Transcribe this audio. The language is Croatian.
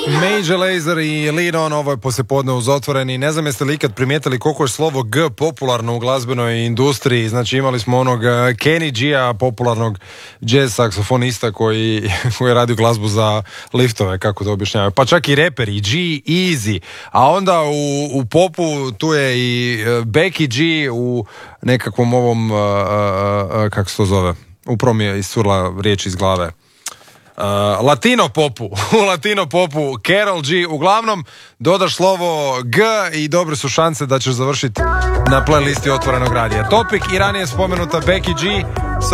Major Lazer i Lean On, ovo je poslijepodne uz Otvoreni. Ne znam jeste li ikad primijetili koliko je slovo G popularno u glazbenoj industriji. Znači imali smo onog Kenny G-a, popularnog jazz saksofonista koji radi glazbu za liftove, kako to objašnjavaju. Pa čak i reperi, G, Easy. A onda u popu tu je i Becky G u nekakvom ovom, kako se to zove? Upravo mi je iscurla riječ iz glave. Latino popu, u latino popu Karol G, uglavnom dodaš slovo G i dobre su šanse da ćeš završiti na playlisti Otvorenog radija. Topik i ranije spomenuta Becky G